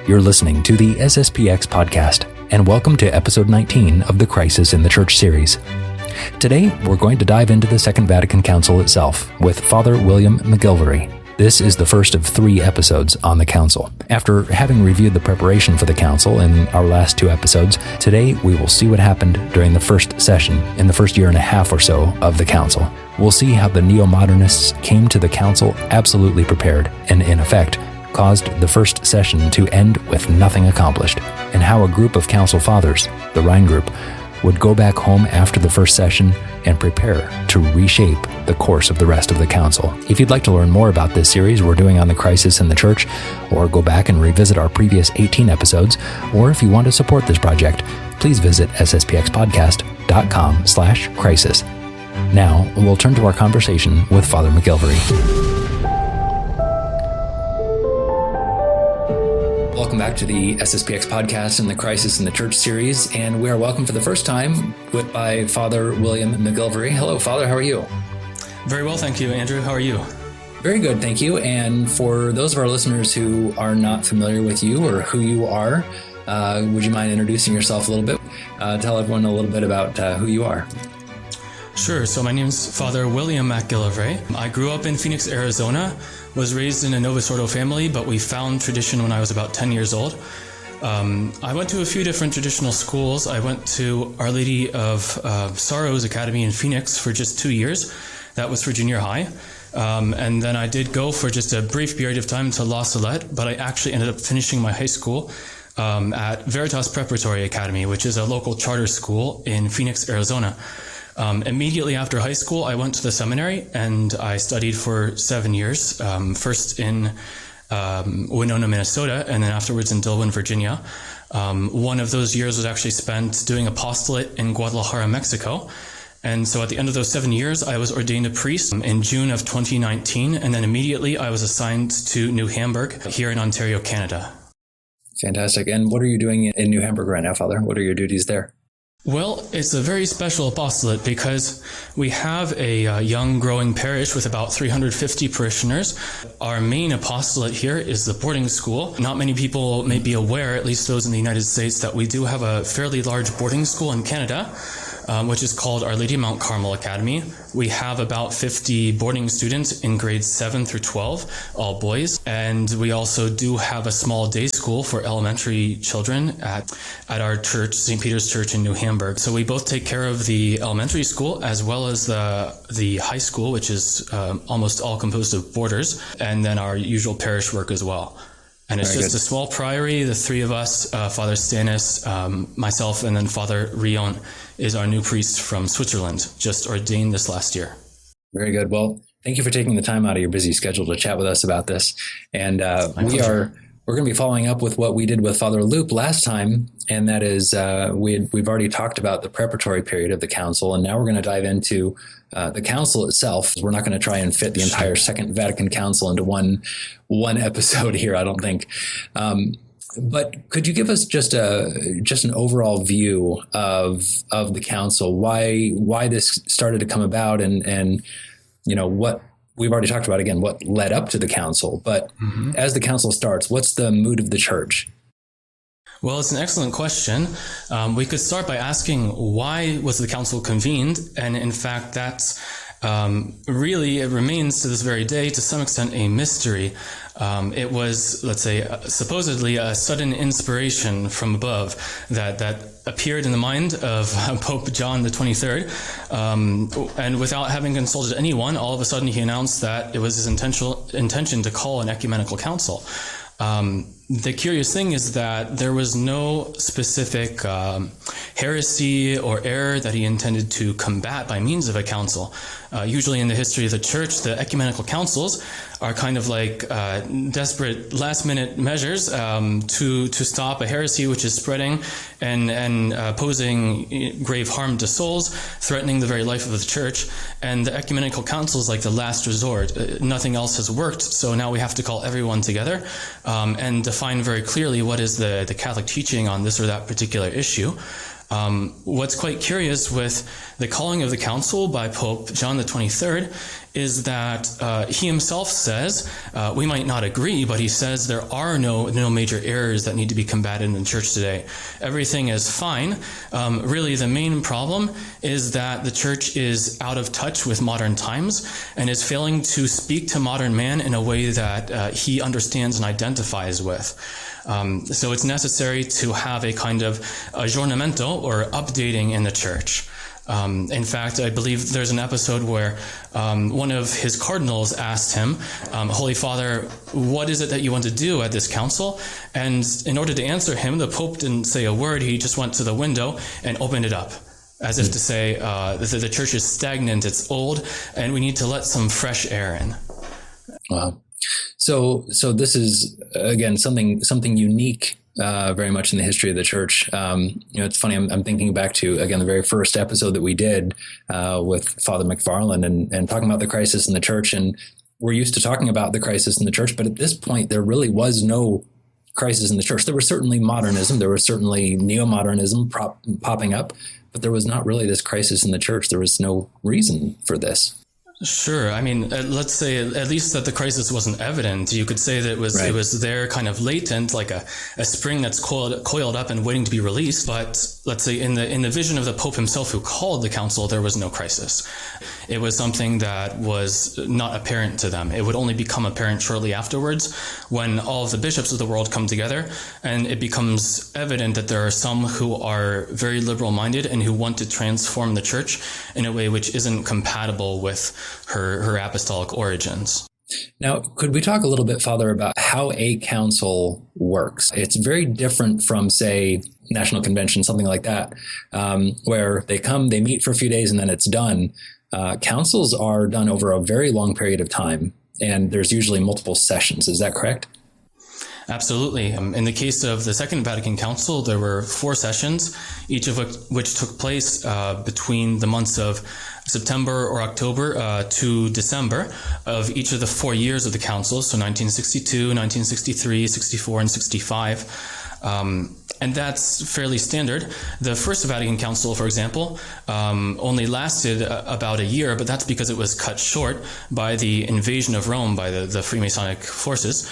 You're listening to the SSPX podcast, and welcome to episode 19 of the Crisis in the Church series. Today, we're going to dive into the Second Vatican Council itself with Father William McGilvary. This is the first of 3 episodes on the Council. After having reviewed the preparation for the Council in our last 2 episodes, today we will see what happened during the first session in the first year and a half or so of the Council. We'll see how the neo-modernists came to the Council absolutely prepared and, in effect, caused the first session to end with nothing accomplished, and how a group of Council Fathers, the Rhine Group, would go back home after the first session and prepare to reshape the course of the rest of the Council. If you'd like to learn more about this series we're doing on the Crisis in the Church, or go back and revisit our previous 18 episodes, or if you want to support this project, please visit sspxpodcast.com/crisis. Now, we'll turn to our conversation with Father McGilvary. Welcome back to the SSPX podcast and the Crisis in the Church series, and we are welcome for the first time by Father William McGilvary. Hello, Father. How are you? Very well, thank you, Andrew. How are you? Very good, thank you. And for those of our listeners who are not familiar with you or who you are, would you mind introducing yourself a little bit? Tell everyone a little bit about who you are. Sure. So my name's Father William McGilvary. I grew up in Phoenix, Arizona, was raised in a Novus Ordo family, but we found tradition when I was about 10 years old. I went to a few different traditional schools. I went to Our Lady of Sorrows Academy in Phoenix for just 2 years. That was for junior high. And then I did go for just a brief period of time to La Salette, but I actually ended up finishing my high school at Veritas Preparatory Academy, which is a local charter school in Phoenix, Arizona. Immediately after high school, I went to the seminary and I studied for 7 years, first in Winona, Minnesota, and then afterwards in Dillwyn, Virginia. One of those years was actually spent doing apostolate in Guadalajara, Mexico. And so at the end of those 7 years, I was ordained a priest in June of 2019, and then immediately I was assigned to New Hamburg here in Ontario, Canada. Fantastic. And what are you doing in New Hamburg right now, Father? What are your duties there? Well, it's a very special apostolate because we have a young growing parish with about 350 parishioners. Our main apostolate here is the boarding school. Not many people may be aware, at least those in the United States, that we do have a fairly large boarding school in Canada, which is called Our Lady of Mount Carmel Academy. We have about 50 boarding students in grades 7 through 12, all boys. And we also do have a small day school for elementary children at our church, St. Peter's Church in New Hamburg. So we both take care of the elementary school as well as the high school, which is almost all composed of boarders, and then our usual parish work as well. And it's just a small priory. The 3 of us, Father Stanis, myself, and then Father Rion is our new priest from Switzerland, just ordained this last year. Very good. Well, thank you for taking the time out of your busy schedule to chat with us about this. And we're going to be following up with what we did with Father Loop last time, and that is we've already talked about the preparatory period of the Council, and now we're going to dive into the Council itself. We're not going to try and fit the entire Second Vatican Council into one episode here, I don't think. But could you give us just an overall view of the Council, why this started to come about, and what we've already talked about, again, what led up to the Council, but as the Council starts, what's the mood of the Church? Well, it's an excellent question. We could start by asking, why was the Council convened? And in fact, that's really, it remains to this very day, to some extent, a mystery. It was, let's say, supposedly a sudden inspiration from above that appeared in the mind of Pope John the 23rd. And without having consulted anyone, all of a sudden he announced that it was his intention to call an ecumenical council. The curious thing is that there was no specific heresy or error that he intended to combat by means of a council. Usually in the history of the Church, the ecumenical councils are kind of like desperate last-minute measures to stop a heresy which is spreading and posing grave harm to souls, threatening the very life of the Church. And the ecumenical council is like the last resort. Nothing else has worked, so now we have to call everyone together and define very clearly what is the Catholic teaching on this or that particular issue. What's quite curious with the calling of the council by Pope John the 23rd is that he himself says, we might not agree, but he says there are no major errors that need to be combated in the church today. Everything is fine. Really, the main problem is that the church is out of touch with modern times and is failing to speak to modern man in a way that he understands and identifies with. So it's necessary to have a kind of aggiornamento or updating in the church. In fact, I believe there's an episode where one of his cardinals asked him, Holy Father, what is it that you want to do at this council? And in order to answer him, the Pope didn't say a word. He just went to the window and opened it up, as if to say, the church is stagnant, it's old, and we need to let some fresh air in. Wow. So this is, again, something unique, very much in the history of the church. It's funny. I'm thinking back to, again, the very first episode that we did with Father McFarland and talking about the crisis in the church. And we're used to talking about the crisis in the church, but at this point, there really was no crisis in the church. There was certainly modernism. There was certainly neo-modernism popping up, but there was not really this crisis in the church. There was no reason for this. Sure. I mean, let's say at least that the crisis wasn't evident. You could say that it was there kind of latent, like a spring that's coiled up and waiting to be released. But let's say in the vision of the Pope himself who called the council, there was no crisis. It was something that was not apparent to them. It would only become apparent shortly afterwards when all of the bishops of the world come together and it becomes evident that there are some who are very liberal minded and who want to transform the church in a way which isn't compatible with her apostolic origins. Now, could we talk a little bit, Father, about how a council works? It's very different from, say, National Convention, something like that, where they meet for a few days and then it's done. Councils are done over a very long period of time, and there's usually multiple sessions. Is that correct? Absolutely. In the case of the Second Vatican Council, there were 4 sessions, each of which took place between the months of September or October to December of each of the 4 years of the Council, so 1962, 1963, 64, and 65. And that's fairly standard. The First Vatican Council, for example, only lasted about a year, but that's because it was cut short by the invasion of Rome by the Freemasonic forces.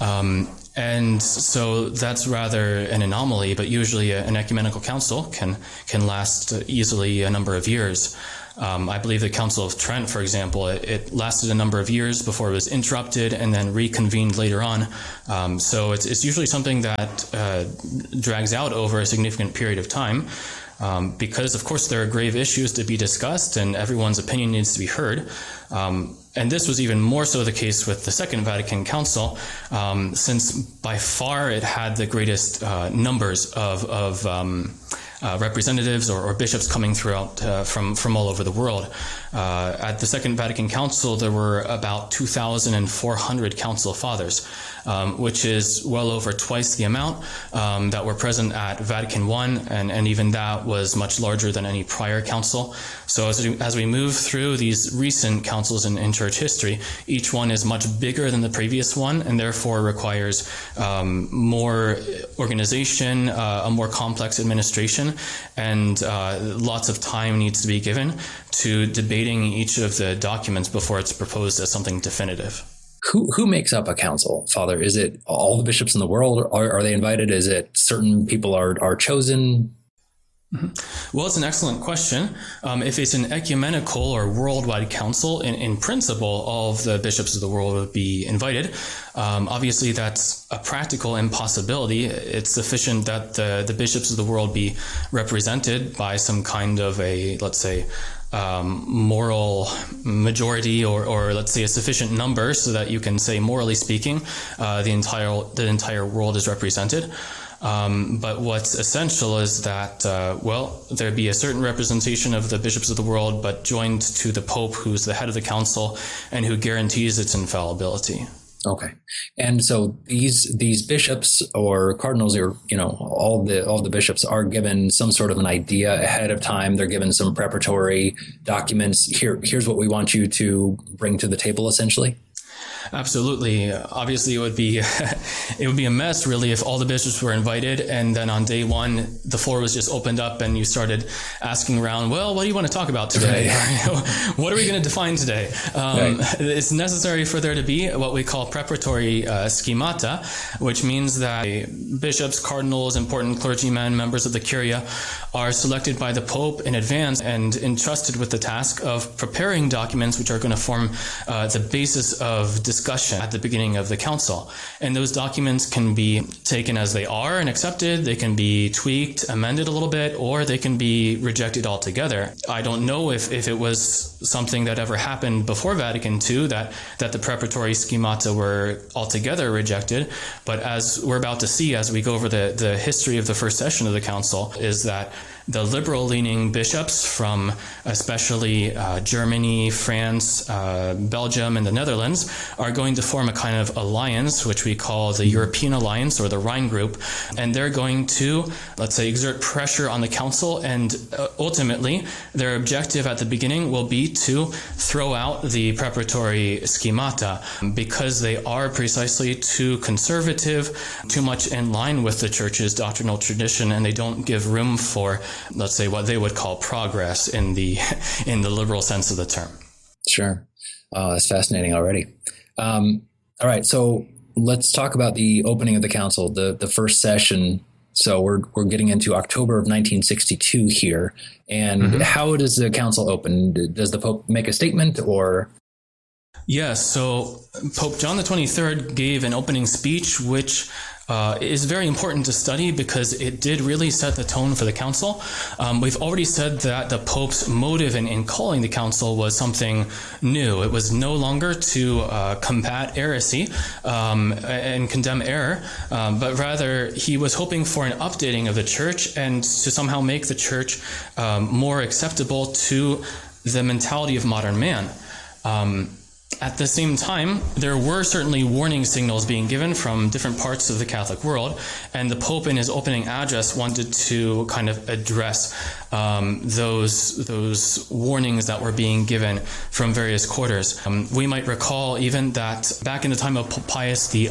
And so that's rather an anomaly, but usually an ecumenical council can last easily a number of years. I believe the Council of Trent, for example, it lasted a number of years before it was interrupted and then reconvened later on. So it's usually something that drags out over a significant period of time because, of course, there are grave issues to be discussed and everyone's opinion needs to be heard. And this was even more so the case with the Second Vatican Council, since by far it had the greatest numbers of representatives or bishops coming throughout from all over the world. At the Second Vatican Council, there were about 2,400 council fathers, which is well over twice the amount that were present at Vatican I, and even that was much larger than any prior council. So as we move through these recent councils in church history, each one is much bigger than the previous one and therefore requires more organization, a more complex administration, and lots of time needs to be given to debating each of the documents before it's proposed as something definitive. Who makes up a council, Father? Is it all the bishops in the world? Are they invited? Is it certain people are chosen? Mm-hmm. Well, it's an excellent question. If it's an ecumenical or worldwide council, in principle, all of the bishops of the world would be invited. Obviously, that's a practical impossibility. It's sufficient that the bishops of the world be represented by some kind of a, let's say, moral majority or let's say a sufficient number so that you can say, morally speaking, the entire world is represented. But what's essential is that, there be a certain representation of the bishops of the world, but joined to the Pope, who's the head of the council and who guarantees its infallibility. Okay. And so these bishops or cardinals or, all the bishops are given some sort of an idea ahead of time. They're given some preparatory documents. Here's what we want you to bring to the table, essentially. Absolutely. Obviously, it would be a mess, really, if all the bishops were invited and then on day one the floor was just opened up and you started asking around, well, what do you want to talk about today? Right. What are we going to define today? Right. It's necessary for there to be what we call preparatory schemata, which means that bishops, cardinals, important clergymen, members of the Curia are selected by the Pope in advance and entrusted with the task of preparing documents which are going to form the basis of discussion at the beginning of the council. And those documents can be taken as they are and accepted. They can be tweaked, amended a little bit, or they can be rejected altogether. I don't know if it was something that ever happened before Vatican II, that the preparatory schemata were altogether rejected. But as we're about to see, as we go over the history of the first session of the council, is that the liberal-leaning bishops from especially Germany, France, Belgium, and the Netherlands are going to form a kind of alliance, which we call the European Alliance or the Rhine Group, and they're going to, let's say, exert pressure on the council, and ultimately their objective at the beginning will be to throw out the preparatory schemata because they are precisely too conservative, too much in line with the Church's doctrinal tradition, and they don't give room for, let's say, what they would call progress in the liberal sense of the term. Sure. That's fascinating already. All right. So let's talk about the opening of the council, the first session. So we're getting into October of 1962 here. And how does the council open? Does the Pope make a statement or? Yes. So Pope John the 23rd gave an opening speech, which is very important to study because it did really set the tone for the council. We've already said that the Pope's motive in calling the council was something new. It was no longer to combat heresy and condemn error, but rather he was hoping for an updating of the church and to somehow make the church more acceptable to the mentality of modern man. At the same time, there were certainly warning signals being given from different parts of the Catholic world, and the Pope in his opening address wanted to kind of address those warnings that were being given from various quarters. We might recall even that back in the time of Pope Pius XI,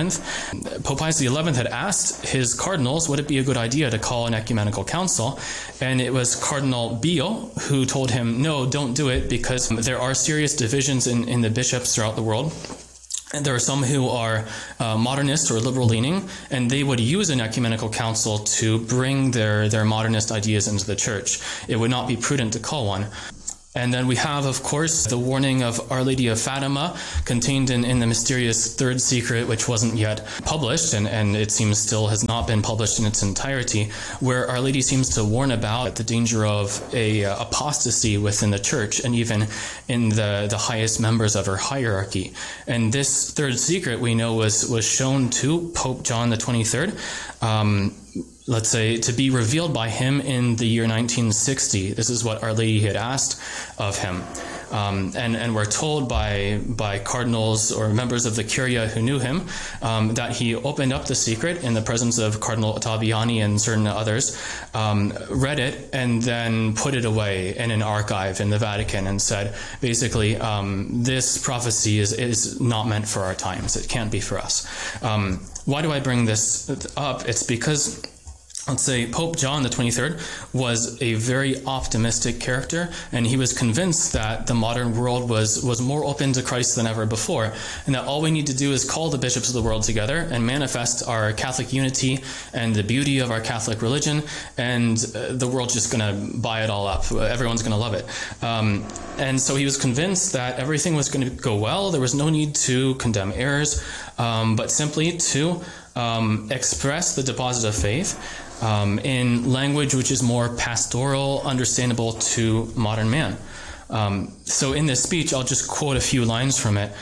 Pope Pius XI had asked his cardinals, would it be a good idea to call an ecumenical council? And it was Cardinal Bio who told him, no, don't do it, because there are serious divisions in the bishops throughout the world. And there are some who are modernist or liberal-leaning, and they would use an ecumenical council to bring their modernist ideas into the church. It would not be prudent to call one. And then we have, of course, the warning of Our Lady of Fatima contained in the mysterious third secret, which wasn't yet published, and it seems still has not been published in its entirety, where Our Lady seems to warn about the danger of a apostasy within the church and even in the highest members of her hierarchy. And this third secret, we know, was shown to Pope John the 23rd, let's say, to be revealed by him in the year 1960. This is what Our Lady had asked of him. And we're told by cardinals or members of the Curia who knew him that he opened up the secret in the presence of Cardinal Ottaviani and certain others, read it, and then put it away in an archive in the Vatican and said, basically, this prophecy is not meant for our times. It can't be for us. Why do I bring this up? It's because, let's say, Pope John the 23rd was a very optimistic character, and he was convinced that the modern world was more open to Christ than ever before, and that all we need to do is call the bishops of the world together and manifest our Catholic unity and the beauty of our Catholic religion, and the world's just going to buy it all up. Everyone's going to love it. And so he was convinced that everything was going to go well. There was no need to condemn errors, but simply to express the deposit of faith in language which is more pastoral, understandable to modern man. So in this speech, I'll just quote a few lines from it.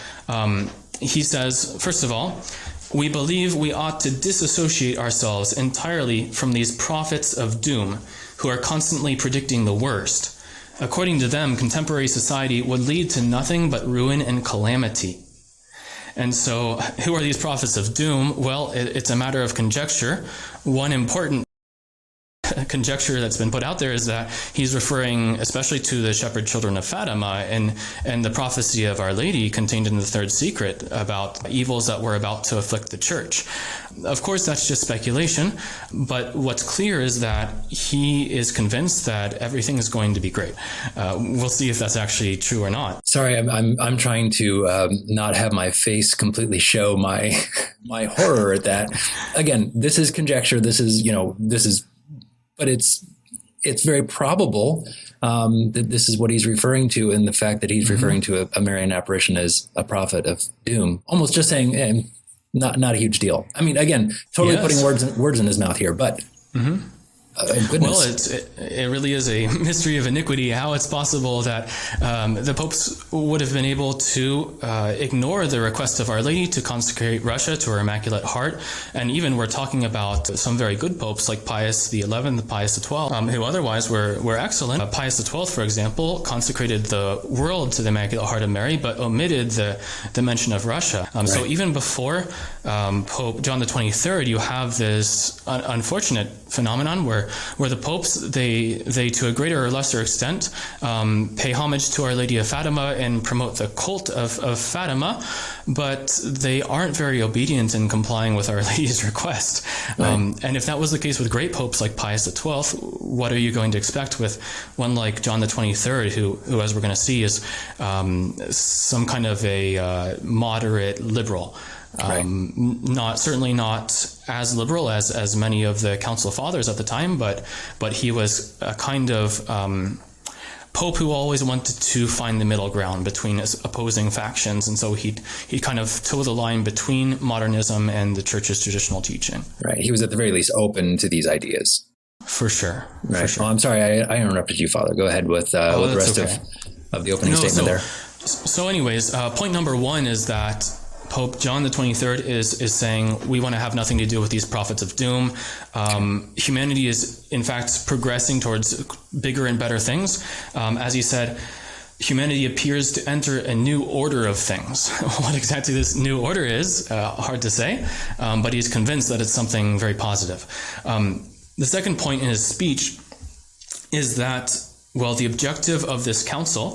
He says, first of all, we believe we ought to disassociate ourselves entirely from these prophets of doom who are constantly predicting the worst. According to them, contemporary society would lead to nothing but ruin and calamity. And so, who are these prophets of doom? Well, it's a matter of conjecture. One important conjecture that's been put out there is that he's referring especially to the shepherd children of Fatima and the prophecy of Our Lady contained in the third secret about evils that were about to afflict the church. Of course, that's just speculation, but what's clear is that he is convinced that everything is going to be great. We'll see if that's actually true or not. Sorry, I'm trying to not have my face completely show my horror at that. Again, this is conjecture. But it's very probable that this is what he's referring to, and the fact that he's referring to a Marian apparition as a prophet of doom, almost just saying, not a huge deal. I mean, again, totally putting words in his mouth here, but goodness. Well, it really is a mystery of iniquity how it's possible that the popes would have been able to ignore the request of Our Lady to consecrate Russia to her Immaculate Heart. And even we're talking about some very good popes like Pius XI, Pius XII, who otherwise were excellent. Pius XII, for example, consecrated the world to the Immaculate Heart of Mary, but omitted the mention of Russia. Right. So even before Pope John the 23rd, you have this unfortunate phenomenon where the popes, they to a greater or lesser extent pay homage to Our Lady of Fatima and promote the cult of Fatima, but they aren't very obedient in complying with Our Lady's request. Right. And if that was the case with great popes like Pius XII, what are you going to expect with one like John the 23rd, who as we're going to see, is some kind of a moderate liberal? Right. Certainly not as liberal as many of the Council Fathers at the time, but he was a kind of pope who always wanted to find the middle ground between opposing factions, and so he kind of toe the line between modernism and the Church's traditional teaching. Right. He was at the very least open to these ideas. For sure. Right. For sure. Well, I'm sorry, I interrupted you, Father. Go ahead with the rest of the opening statement there. So anyways, point number one is that Pope John the 23rd is saying we want to have nothing to do with these prophets of doom. Humanity is, in fact, progressing towards bigger and better things. As he said, humanity appears to enter a new order of things. What exactly this new order is, hard to say, but he's convinced that it's something very positive. The second point in his speech is that, well, the objective of this council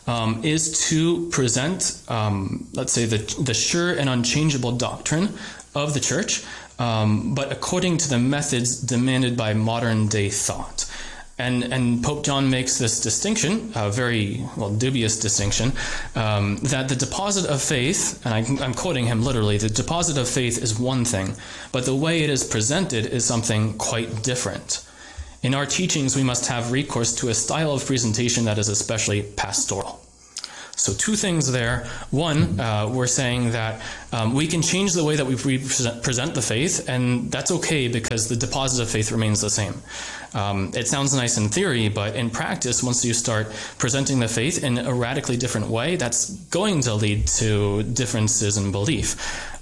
is to present, let's say, the sure and unchangeable doctrine of the Church, but according to the methods demanded by modern day thought. And Pope John makes this distinction, a very dubious distinction, that the deposit of faith, and I'm quoting him literally, the deposit of faith is one thing, but the way it is presented is something quite different. In our teachings, we must have recourse to a style of presentation that is especially pastoral. So two things there. One, we're saying that we can change the way that we present the faith, and that's okay because the deposit of faith remains the same. It sounds nice in theory, but in practice, once you start presenting the faith in a radically different way, that's going to lead to differences in belief.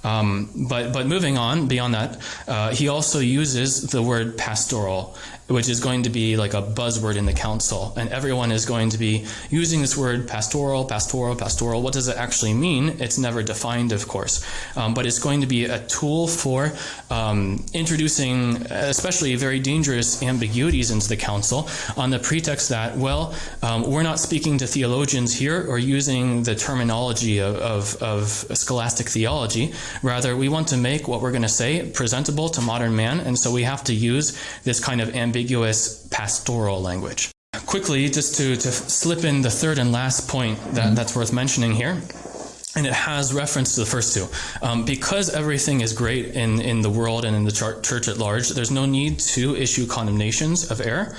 But moving on beyond that, he also uses the word pastoral, which is going to be like a buzzword in the council. And everyone is going to be using this word pastoral. What does it actually mean? It's never defined, of course. But it's going to be a tool for introducing especially very dangerous ambiguities into the council on the pretext that, we're not speaking to theologians here or using the terminology of scholastic theology. Rather, we want to make what we're going to say presentable to modern man, and so we have to use this kind of ambiguous pastoral language. Quickly, just to slip in the third and last point that's worth mentioning here, and it has reference to the first two. Because everything is great in the world and in the church at large, there's no need to issue condemnations of error.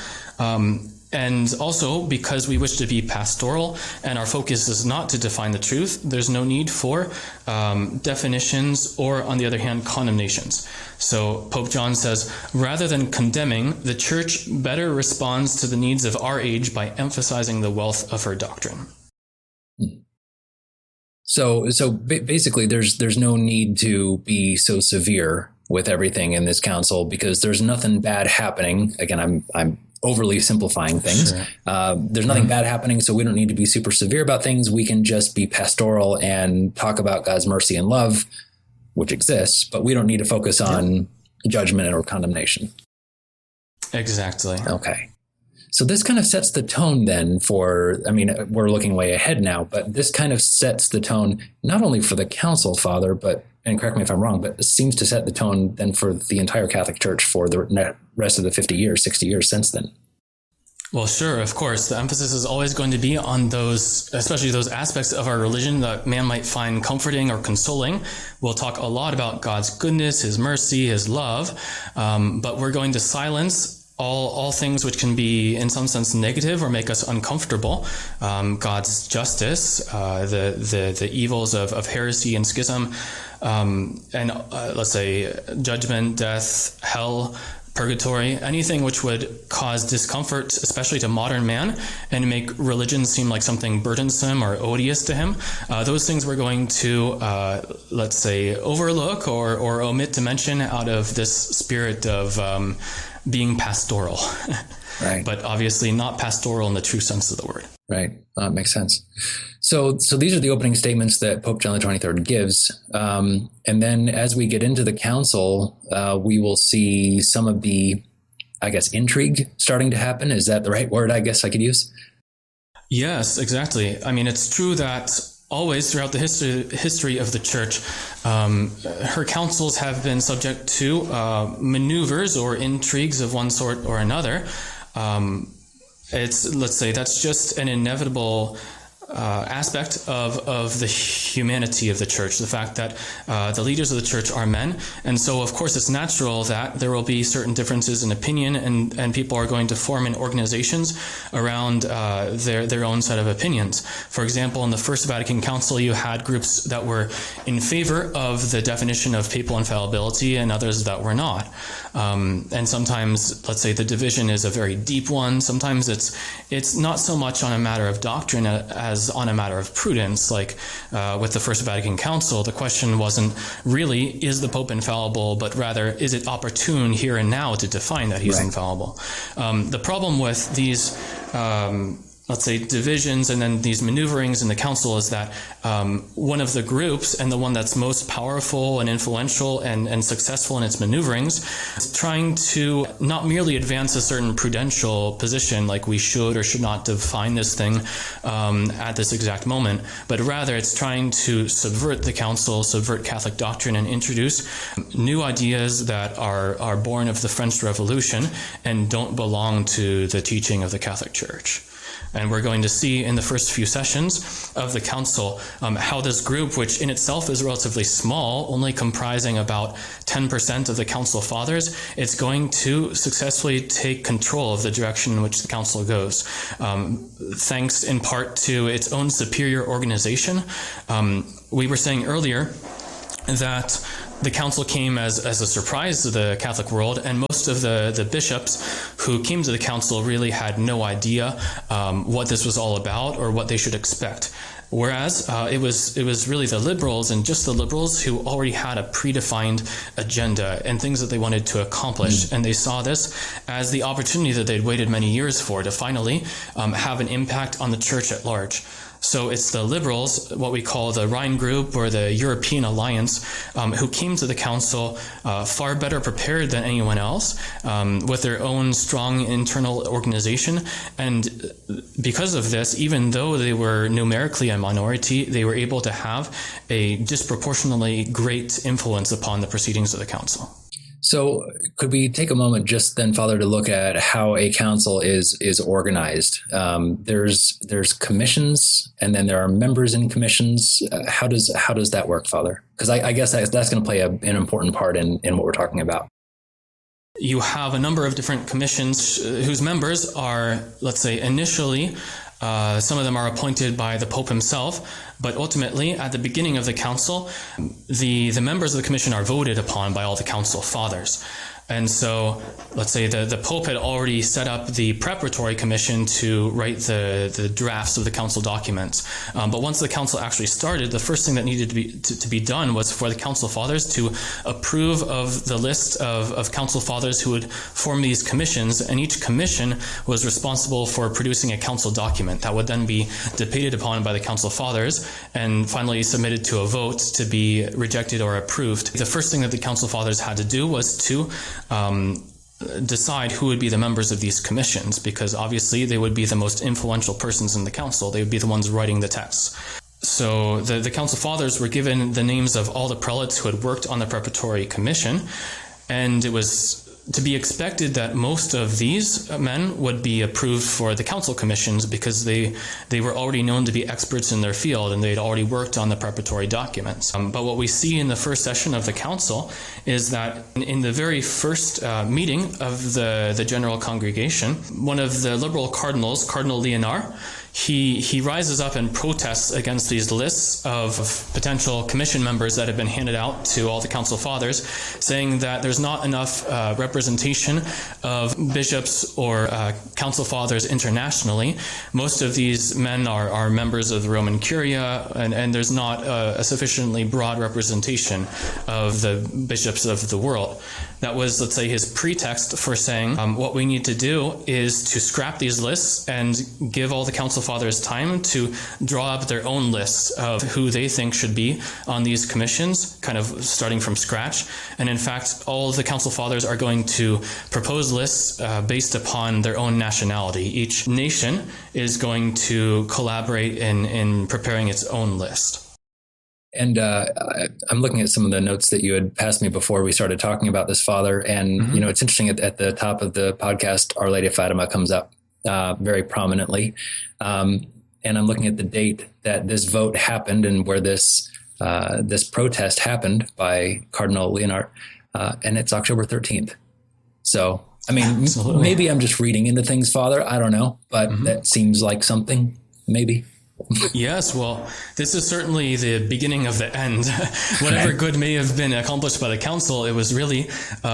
And also, because we wish to be pastoral and our focus is not to define the truth, there's no need for definitions or, on the other hand, condemnations. So Pope John says, rather than condemning, the Church better responds to the needs of our age by emphasizing the wealth of her doctrine. So basically, there's no need to be so severe with everything in this council because there's nothing bad happening. Again, I'm overly simplifying things. Sure. There's nothing bad happening, so we don't need to be super severe about things. We can just be pastoral and talk about God's mercy and love, which exists, but we don't need to focus on judgment or condemnation. Exactly. Okay. So this kind of sets the tone then for, I mean, we're looking way ahead now, but this kind of sets the tone not only for the council, Father, but, and correct me if I'm wrong, but it seems to set the tone then for the entire Catholic Church for the rest of the 50 years, 60 years since then. Well, sure, of course. The emphasis is always going to be on those, especially those aspects of our religion that man might find comforting or consoling. We'll talk a lot about God's goodness, his mercy, his love, but we're going to silence all things which can be in some sense negative or make us uncomfortable. God's justice, the evils of heresy and schism, and let's say judgment, death, hell, purgatory, anything which would cause discomfort, especially to modern man, and make religion seem like something burdensome or odious to him. Those things we're going to, let's say, overlook or omit to mention out of this spirit of being pastoral. Right. But obviously not pastoral in the true sense of the word. Right. Makes sense. So these are the opening statements that Pope John the 23rd gives. And then as we get into the council, we will see some of the, I guess, intrigue starting to happen. Is that the right word, I guess I could use? Yes, exactly. I mean, it's true that always throughout the history of the church, her councils have been subject to maneuvers or intrigues of one sort or another. Let's say that's just an inevitable aspect of the humanity of the church, the fact that the leaders of the church are men. And so, of course, it's natural that there will be certain differences in opinion, and people are going to form in organizations around their own set of opinions. For example, in the First Vatican Council, you had groups that were in favor of the definition of papal infallibility and others that were not. And sometimes, let's say, the division is a very deep one. Sometimes it's not so much on a matter of doctrine as on a matter of prudence. Like with the First Vatican Council, the question wasn't really, is the Pope infallible, but rather, is it opportune here and now to define that he's infallible? The problem with these let's say divisions and then these maneuverings in the council is that one of the groups, and the one that's most powerful and influential and successful in its maneuverings, is trying to not merely advance a certain prudential position, like we should or should not define this thing at this exact moment, but rather it's trying to subvert the council, subvert Catholic doctrine, and introduce new ideas that are born of the French Revolution and don't belong to the teaching of the Catholic Church. And we're going to see in the first few sessions of the council how this group, which in itself is relatively small, only comprising about 10% of the council fathers, it's going to successfully take control of the direction in which the council goes, thanks in part to its own superior organization. We were saying earlier that the council came as a surprise to the Catholic world, and most of the bishops who came to the council really had no idea what this was all about or what they should expect. Whereas it was really the liberals, and just the liberals, who already had a predefined agenda and things that they wanted to accomplish. And they saw this as the opportunity that they'd waited many years for to finally have an impact on the church at large. So it's the liberals, what we call the Rhine Group or the European Alliance, who came to the council far better prepared than anyone else, with their own strong internal organization. And because of this, even though they were numerically a minority, they were able to have a disproportionately great influence upon the proceedings of the council. So could we take a moment just then, Father, to look at how a council is organized? There's commissions, and then there are members in commissions. How does that work, Father? Because I guess that's going to play an important part in what we're talking about. You have a number of different commissions whose members are, let's say, initially, some of them are appointed by the Pope himself, but ultimately, at the beginning of the council, the members of the commission are voted upon by all the council fathers. And so, let's say the Pope had already set up the preparatory commission to write the drafts of the council documents. But once the council actually started, the first thing that needed to be done was for the council fathers to approve of the list of council fathers who would form these commissions. And each commission was responsible for producing a council document that would then be debated upon by the council fathers and finally submitted to a vote to be rejected or approved. The first thing that the council fathers had to do was to decide who would be the members of these commissions, because obviously they would be the most influential persons in the council. They would be the ones writing the texts. So the council fathers were given the names of all the prelates who had worked on the preparatory commission, and it was to be expected that most of these men would be approved for the council commissions because they were already known to be experts in their field and they'd already worked on the preparatory documents. But what we see in the first session of the council is that in the very first meeting of the general congregation, one of the liberal cardinals, Cardinal Leonard, he rises up and protests against these lists of potential commission members that have been handed out to all the council fathers, saying that there's not enough representation of bishops or council fathers internationally. Most of these men are members of the Roman Curia, and there's not a sufficiently broad representation of the bishops of the world. That was, let's say, his pretext for saying what we need to do is to scrap these lists and give all the council fathers time to draw up their own lists of who they think should be on these commissions, kind of starting from scratch. And in fact, all of the council fathers are going to propose lists based upon their own nationality. Each nation is going to collaborate in preparing its own list. And I'm looking at some of the notes that you had passed me before we started talking about this, Father. And, it's interesting at the top of the podcast, Our Lady of Fatima comes up very prominently. And I'm looking at the date that this vote happened and where this protest happened by Cardinal Leonard. And it's October 13th. So, I mean, Absolutely. Maybe I'm just reading into things, Father. I don't know. But that seems like something, maybe. Yes, well, this is certainly the beginning of the end. Whatever good may have been accomplished by the council, it was really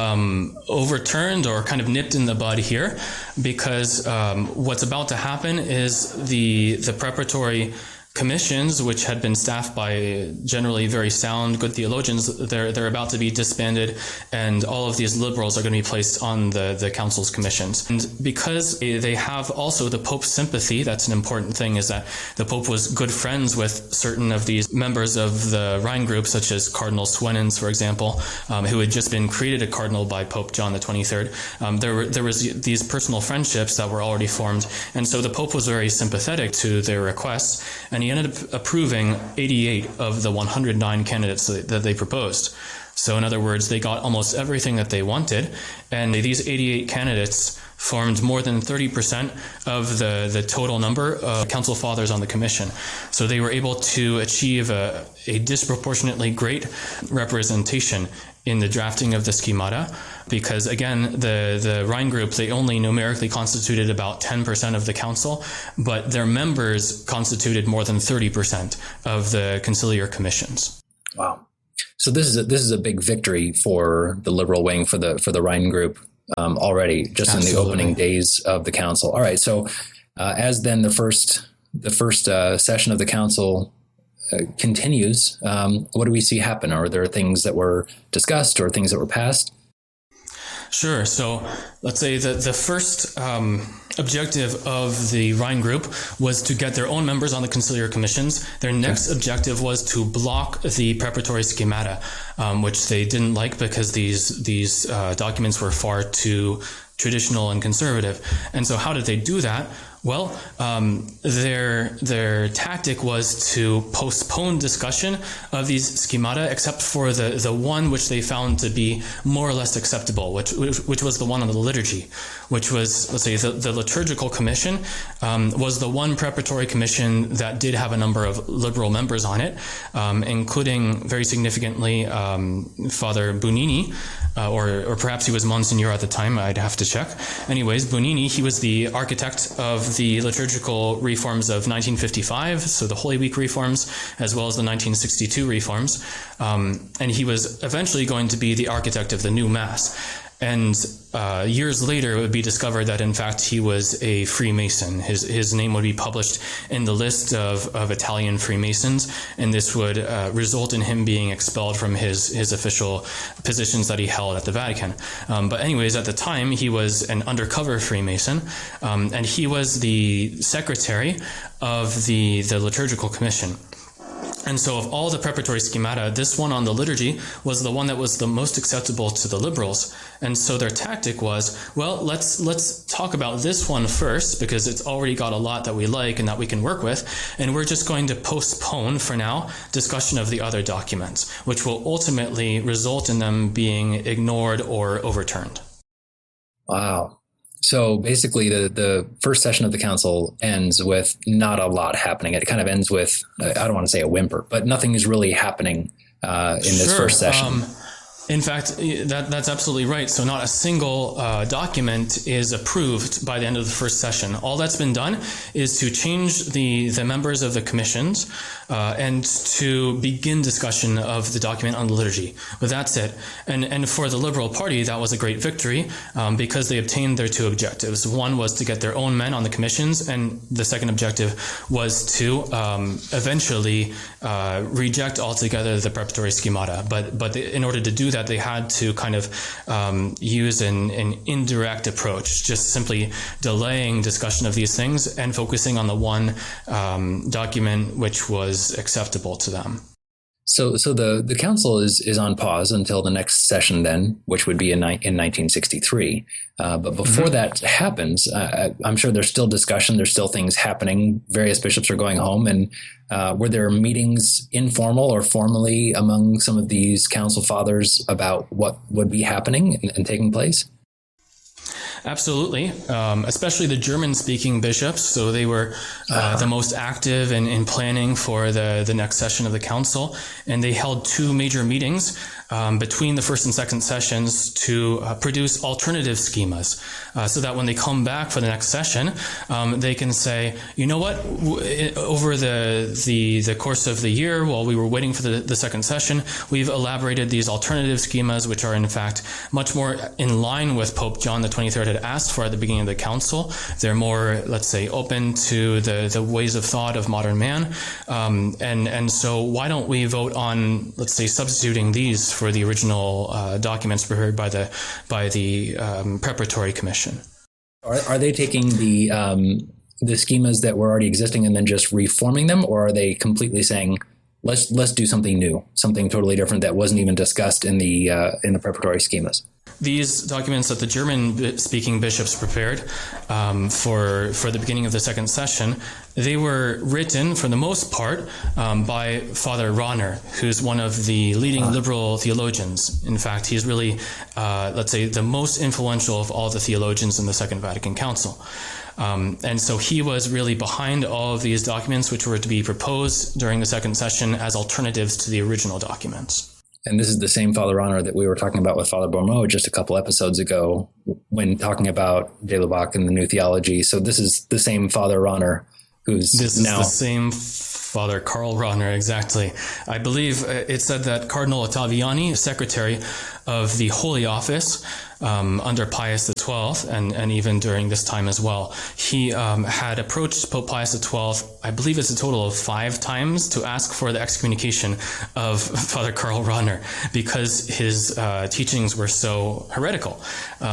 overturned or kind of nipped in the bud here, because what's about to happen is the preparatory commissions, which had been staffed by generally very sound, good theologians, they're about to be disbanded, and all of these liberals are going to be placed on the council's commissions. And because they have also the Pope's sympathy, that's an important thing, is that the Pope was good friends with certain of these members of the Rhine group, such as Cardinal Suenens, for example, who had just been created a cardinal by Pope John the 23rd. There was these personal friendships that were already formed, and so the Pope was very sympathetic to their requests, and he ended up approving 88 of the 109 candidates that they proposed. So in other words, they got almost everything that they wanted, and these 88 candidates formed more than 30% of the total number of council fathers on the commission. So they were able to achieve a disproportionately great representation in the drafting of the schemata, because again, the Rhine group, they only numerically constituted about 10% of the council, but their members constituted more than 30% of the conciliar commissions. Wow. So this is a big victory for the liberal wing, for the Rhine group already, just Absolutely. In the opening days of the council. All right. So as then the first session of the council continues, what do we see happen? Are there things that were discussed or things that were passed? Sure. So let's say that the first objective of the Rhine group was to get their own members on the conciliar commissions. Their next objective was to block the preparatory schemata, which they didn't like because these documents were far too traditional and conservative. And so how did they do that? Well, their tactic was to postpone discussion of these schemata, except for the one which they found to be more or less acceptable, which was the one on the liturgy, which was, let's say, the liturgical commission was the one preparatory commission that did have a number of liberal members on it, including very significantly Father Bunini, or perhaps he was Monsignor at the time. I'd have to check. Anyways, Bunini, he was the architect of the liturgical reforms of 1955, so the Holy Week reforms, as well as the 1962 reforms. And he was eventually going to be the architect of the new Mass. And years later, it would be discovered that, in fact, he was a Freemason. His name would be published in the list of Italian Freemasons, and this would result in him being expelled from his official positions that he held at the Vatican. But anyways, at the time, he was an undercover Freemason, and he was the secretary of the liturgical commission. And so of all the preparatory schemata, this one on the liturgy was the one that was the most acceptable to the liberals. And so their tactic was, well, let's talk about this one first because it's already got a lot that we like and that we can work with. And we're just going to postpone for now discussion of the other documents, which will ultimately result in them being ignored or overturned. Wow. So basically, the first session of the council ends with not a lot happening. It kind of ends with, I don't want to say a whimper, but nothing is really happening in this first session. In fact, that's absolutely right. So not a single document is approved by the end of the first session. All that's been done is to change the members of the commissions and to begin discussion of the document on the liturgy. But that's it. And for the Liberal Party, that was a great victory because they obtained their two objectives. One was to get their own men on the commissions, and the second objective was to eventually reject altogether the preparatory schemata. But in order to do that, they had to kind of use an indirect approach, just simply delaying discussion of these things and focusing on the one document which was acceptable to them. So the council is on pause until the next session then, which would be in 1963. But before that happens, I'm sure there's still discussion. There's still things happening. Various bishops are going home. And were there meetings, informal or formally, among some of these council fathers about what would be happening and taking place? Absolutely, especially the German-speaking bishops. So they were the most active in planning for the next session of the council. And they held two major meetings between the first and second sessions to produce alternative schemas so that when they come back for the next session, they can say, you know what, over the course of the year, while we were waiting for the second session, we've elaborated these alternative schemas, which are in fact much more in line with Pope John the 23rd had asked for at the beginning of the council. They're more, let's say, open to the ways of thought of modern man. And so why don't we vote on, let's say, substituting these for the original documents prepared by the preparatory commission? Are they taking the schemas that were already existing and then just reforming them, or are they completely saying, let's do something new, something totally different that wasn't even discussed in the preparatory schemas? These documents that the German-speaking bishops prepared for the beginning of the second session, they were written, for the most part, by Father Rahner, who's one of the leading liberal theologians. In fact, he's really, let's say, the most influential of all the theologians in the Second Vatican Council. And so he was really behind all of these documents, which were to be proposed during the second session as alternatives to the original documents. And this is the same Father Rahner that we were talking about with Father Bormeau just a couple episodes ago when talking about de Lubac and the New Theology. So this is the same Father Rahner who's This is the same Father Karl Rahner, exactly. I believe it said that Cardinal Ottaviani, secretary of the Holy Office under Pius XII, and even during this time as well, he had approached Pope Pius XII, I believe it's a total of 5 times, to ask for the excommunication of Father Karl Rahner because his teachings were so heretical.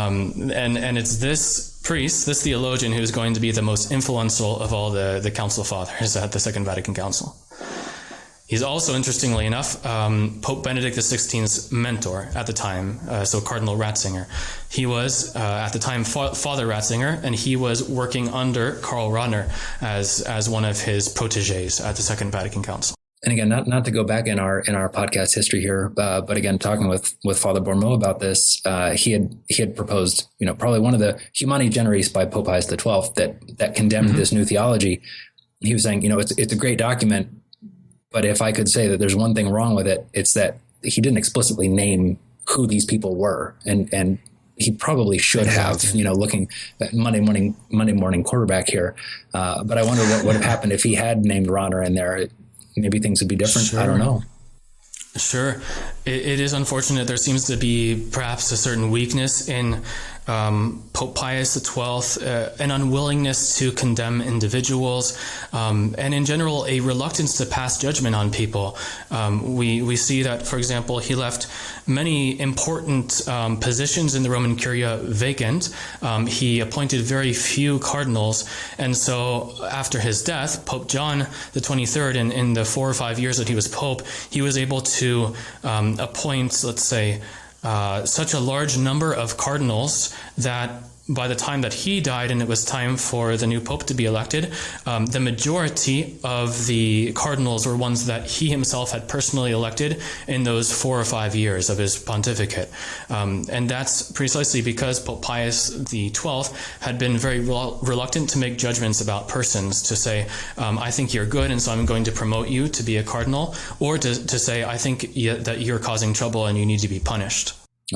And it's this priest, this theologian, who's going to be the most influential of all the council fathers at the Second Vatican Council. He's also, interestingly enough, Pope Benedict XVI's mentor at the time, so Cardinal Ratzinger. He was, at the time, Father Ratzinger, and he was working under Karl Rahner as one of his protégés at the Second Vatican Council. And again, not to go back in our podcast history here, but again, talking with Father Bormeau about this, he had proposed, probably one of the Humani Generis by Pope Pius XII that condemned this new theology. He was saying, it's a great document, but if I could say that there's one thing wrong with it, it's that he didn't explicitly name who these people were, and he probably should have, looking at Monday morning quarterback here. But I wonder what would have happened if he had named Rahner in there. Maybe things would be different. Sure. I don't know. Sure. It is unfortunate. There seems to be perhaps a certain weakness in Pope Pius XII, an unwillingness to condemn individuals, and in general, a reluctance to pass judgment on people. We see that, for example, he left many important positions in the Roman Curia vacant. He appointed very few cardinals, and so after his death, Pope John the 23rd, in the 4 or 5 years that he was Pope, he was able to appoint, let's say, such a large number of cardinals that by the time that he died and it was time for the new pope to be elected, the majority of the cardinals were ones that he himself had personally elected in those 4 or 5 years of his pontificate. And that's precisely because Pope Pius XII had been very reluctant to make judgments about persons, to say, I think you're good, and so I'm going to promote you to be a cardinal, or to say, I think that you're causing trouble and you need to be punished.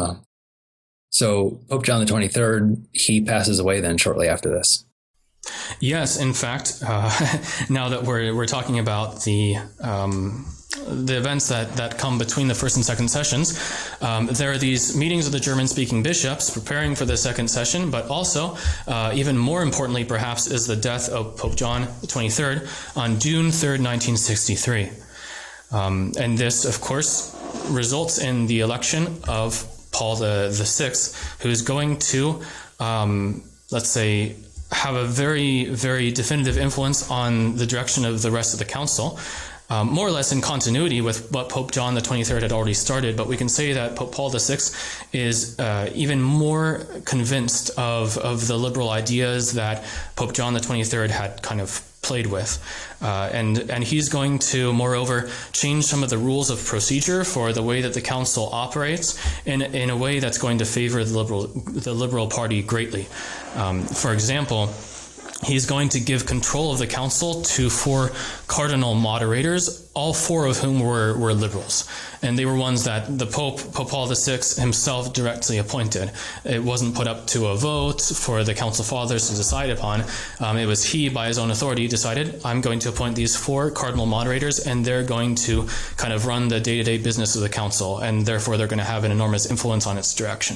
So Pope John the 23rd, he passes away then shortly after this. Yes, in fact, now that we're talking about the events that come between the first and second sessions, there are these meetings of the German-speaking bishops preparing for the second session, but also, even more importantly perhaps, is the death of Pope John the 23rd on June 3rd, 1963. And this, of course, results in the election of Paul the Sixth, who's going to, let's say, have a very, very definitive influence on the direction of the rest of the council, more or less in continuity with what Pope John the 23rd had already started. But we can say that Pope Paul VI is even more convinced of the liberal ideas that Pope John the 23rd had kind of played with. And he's going to, moreover, change some of the rules of procedure for the way that the council operates in a way that's going to favor the liberal party greatly. For example, he's going to give control of the council to 4 cardinal moderators, all 4 of whom were liberals. And they were ones that the Pope Paul VI himself directly appointed. It wasn't put up to a vote for the council fathers to decide upon. It was he, by his own authority, decided, I'm going to appoint these 4 cardinal moderators, and they're going to kind of run the day-to-day business of the council, and therefore they're going to have an enormous influence on its direction.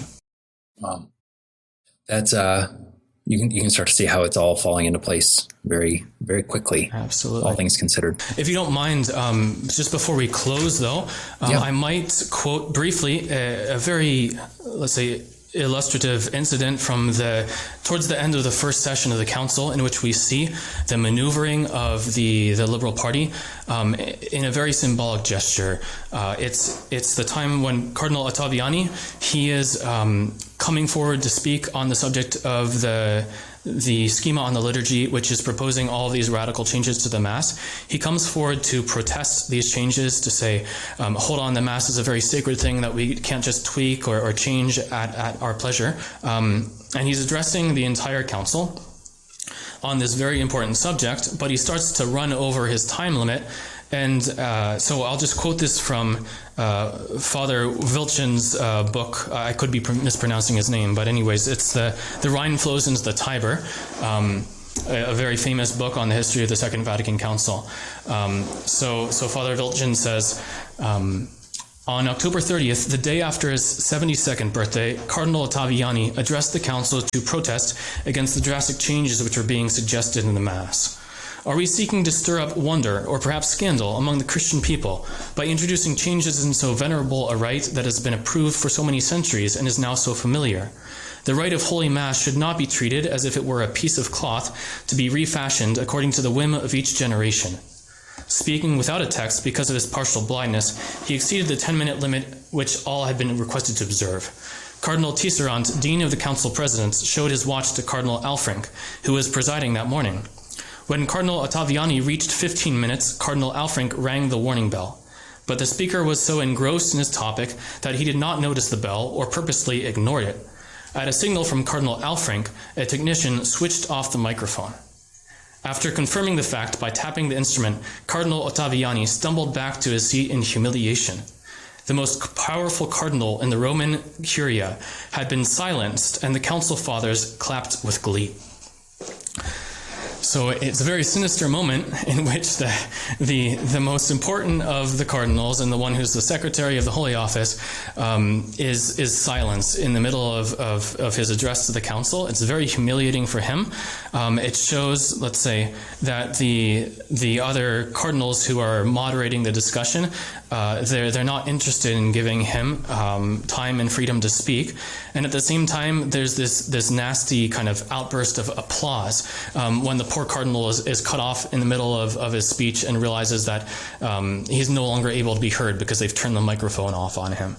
That's you can start to see how it's all falling into place very, very quickly. Absolutely. All things considered. If you don't mind, just before we close, though, I might quote briefly a very, let's say, illustrative incident from towards the end of the first session of the council, in which we see the maneuvering of the Liberal Party in a very symbolic gesture. It's the time when Cardinal Ottaviani, he is coming forward to speak on the subject of the schema on the liturgy, which is proposing all of these radical changes to the Mass. He comes forward to protest these changes, to say, hold on, the Mass is a very sacred thing that we can't just tweak or change at our pleasure. And he's addressing the entire council on this very important subject, but he starts to run over his time limit. And so I'll just quote this from Father Wilchen's book. I could be mispronouncing his name, but anyways, it's the Rhine Flows into the Tiber, a very famous book on the history of the Second Vatican Council. So Father Wilchen says, on October 30th, the day after his 72nd birthday, Cardinal Ottaviani addressed the council to protest against the drastic changes which were being suggested in the Mass. Are we seeking to stir up wonder or perhaps scandal among the Christian people by introducing changes in so venerable a rite that has been approved for so many centuries and is now so familiar? The rite of Holy Mass should not be treated as if it were a piece of cloth to be refashioned according to the whim of each generation. Speaking without a text because of his partial blindness, he exceeded the 10-minute limit which all had been requested to observe. Cardinal Tisserand, Dean of the Council Presidents, showed his watch to Cardinal Alfrink, who was presiding that morning. When Cardinal Ottaviani reached 15 minutes, Cardinal Alfrink rang the warning bell. But the speaker was so engrossed in his topic that he did not notice the bell or purposely ignored it. At a signal from Cardinal Alfrink, a technician switched off the microphone. After confirming the fact by tapping the instrument, Cardinal Ottaviani stumbled back to his seat in humiliation. The most powerful cardinal in the Roman Curia had been silenced, and the council fathers clapped with glee. So it's a very sinister moment in which the most important of the cardinals and the one who's the secretary of the Holy Office is silenced in the middle of his address to the council. It's very humiliating for him. It shows, let's say, that the other cardinals who are moderating the discussion, they're not interested in giving him time and freedom to speak. And at the same time, there's this nasty kind of outburst of applause when the poor cardinal is cut off in the middle of his speech and realizes that he's no longer able to be heard because they've turned the microphone off on him.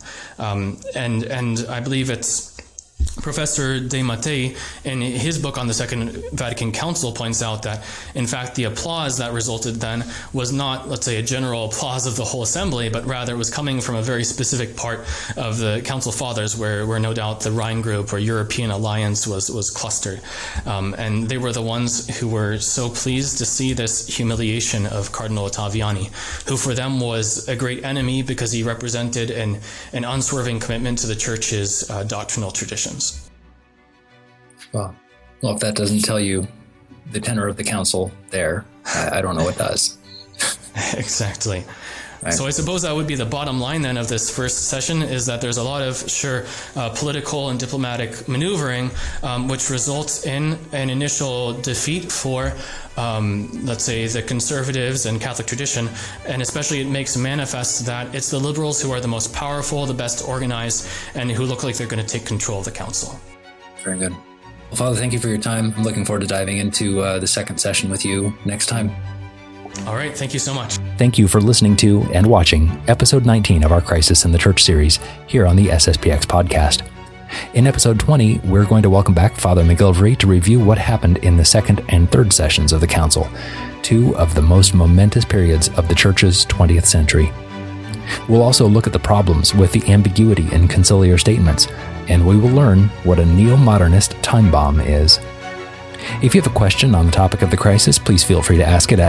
And I believe it's Professor De Mattei, in his book on the Second Vatican Council, points out that, in fact, the applause that resulted then was not, let's say, a general applause of the whole assembly, but rather it was coming from a very specific part of the Council Fathers where no doubt the Rhine Group or European Alliance was clustered. And they were the ones who were so pleased to see this humiliation of Cardinal Ottaviani, who for them was a great enemy because he represented an unswerving commitment to the Church's doctrinal traditions. Well, if that doesn't tell you the tenor of the council there, I don't know what does. Exactly. Right. So I suppose that would be the bottom line then of this first session, is that there's a lot of, political and diplomatic maneuvering, which results in an initial defeat for, let's say, the conservatives and Catholic tradition. And especially it makes manifest that it's the liberals who are the most powerful, the best organized, and who look like they're going to take control of the council. Very good. Well, Father, thank you for your time. I'm looking forward to diving into the second session with you next time. All right. Thank you so much. Thank you for listening to and watching episode 19 of our Crisis in the Church series here on the SSPX podcast. In episode 20, we're going to welcome back Father McGillivray to review what happened in the second and third sessions of the Council, two of the most momentous periods of the Church's 20th century. We'll also look at the problems with the ambiguity in conciliar statements, and we will learn what a neo-modernist time bomb is. If you have a question on the topic of the crisis, please feel free to ask it at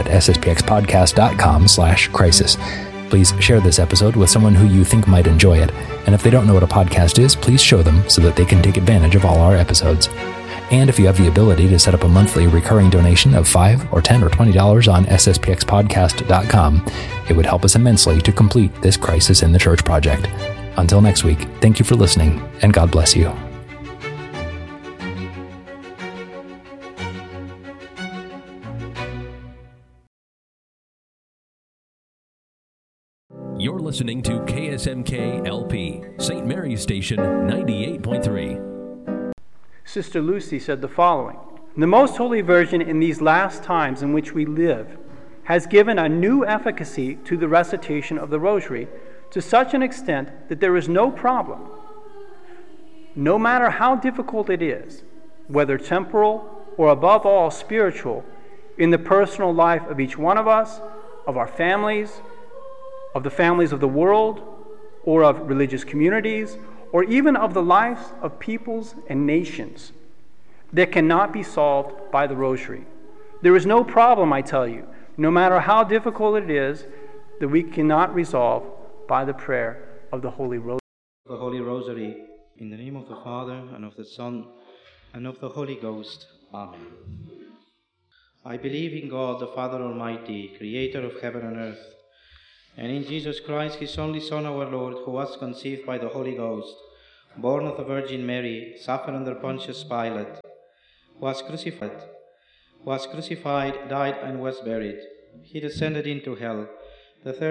sspxpodcast.com/crisis. Please share this episode with someone who you think might enjoy it, and if they don't know what a podcast is, please show them so that they can take advantage of all our episodes. And if you have the ability to set up a monthly recurring donation of $5 or $10 or $20 on sspxpodcast.com, it would help us immensely to complete this Crisis in the Church project. Until next week, thank you for listening, and God bless you. You're listening to KSMK LP, St. Mary's Station 98.3. Sister Lucy said the following: "The Most Holy Virgin in these last times in which we live has given a new efficacy to the recitation of the Rosary to such an extent that there is no problem, no matter how difficult it is, whether temporal or above all spiritual, in the personal life of each one of us, of our families, of the families of the world, or of religious communities, or even of the lives of peoples and nations, that cannot be solved by the Rosary. There is no problem, I tell you, no matter how difficult it is, that we cannot resolve by the prayer of the Holy Rosary." The Holy Rosary, in the name of the Father, and of the Son, and of the Holy Ghost. Amen. I believe in God, the Father Almighty, creator of heaven and earth, and in Jesus Christ, his only Son, our Lord, who was conceived by the Holy Ghost, born of the Virgin Mary, suffered under Pontius Pilate, was crucified, died, and was buried. He descended into hell. The third